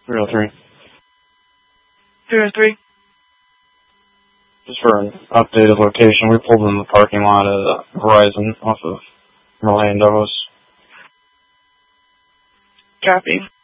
303. 303. Just for an updated location, we pulled in the parking lot at Verizon off of Orlando's. Copy.